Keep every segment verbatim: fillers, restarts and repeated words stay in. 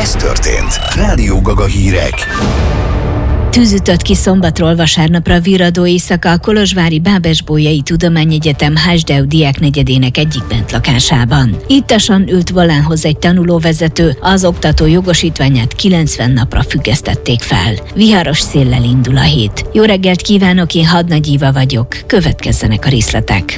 Ez történt. Rádió Gaga hírek. Tűz ütött ki szombatról vasárnapra virradó éjszaka a kolozsvári Bábes-Bolyai Tudományegyetem Hásdeú diáknegyedének egyik bentlakásában. Ittasan ült volánhoz egy tanulóvezető, az oktató jogosítványát kilencven napra függesztették fel. Viharos széllel indul a hét. Jó reggelt kívánok, én Hadnagy Éva vagyok. Következzenek a részletek.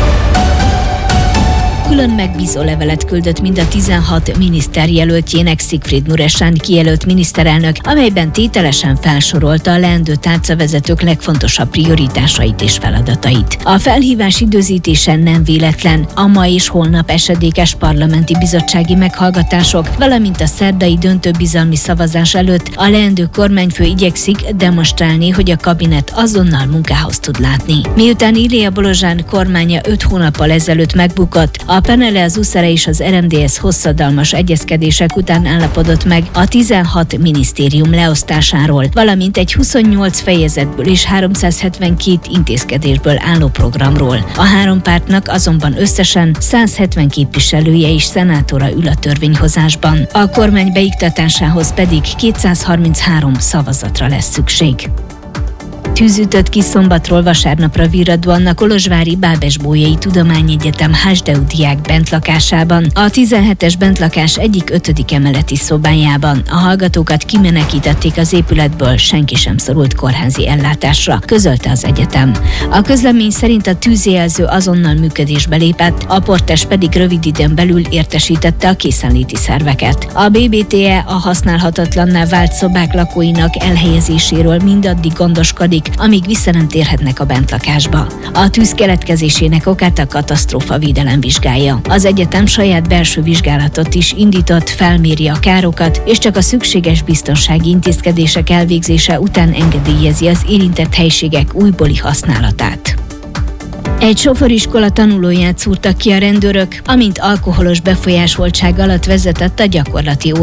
Külön megbízó levelet küldött mind a tizenhat miniszterjelöltjének Siegfried Muresan kijelölt miniszterelnök, amelyben tételesen felsorolta a leendő tárcavezetők legfontosabb prioritásait és feladatait. A felhívás időzítése nem véletlen, a ma és holnap esedékes parlamenti bizottsági meghallgatások, valamint a szerdai döntőbizalmi szavazás előtt a leendő kormányfő igyekszik demonstrálni, hogy a kabinet azonnal munkához tud látni. Miután Ilia Bolozsán kormánya öt hónappal ezelőtt megbukott, a Penele, az USZERE és az er em dé es hosszadalmas egyezkedések után állapodott meg a tizenhat minisztérium leosztásáról, valamint egy huszonnyolc fejezetből és háromszázhetvenkét intézkedésből álló programról. A három pártnak azonban összesen száz hetven képviselője és szenátora ül a törvényhozásban. A kormány beiktatásához pedig kétszázharminchárom szavazatra lesz szükség. Tűz ütött ki szombatról vasárnapra virradóan a kolozsvári Bábes-Bolyai Tudományegyetem Hásdeú diák bentlakásában, a tizenhetes bentlakás egyik ötödik emeleti szobájában. A hallgatókat kimenekítették az épületből, senki sem szorult kórházi ellátásra, közölte az egyetem. A közlemény szerint a tűzjelző azonnal működésbe lépett, a portás pedig rövid időn belül értesítette a készenléti szerveket. A bé bé té e a használhatatlanná vált szobák lakóinak elhelyezéséről mindaddig gondoskodik, amíg vissza nem térhetnek a bentlakásba. A tűz keletkezésének okát a katasztrófavédelem vizsgálja. Az egyetem saját belső vizsgálatot is indított, felméri a károkat, és csak a szükséges biztonsági intézkedések elvégzése után engedélyezi az érintett helységek újbóli használatát. Egy sofőriskola tanulóját szúrtak ki a rendőrök, amint alkoholos befolyásoltság alatt vezetett a gyakorlati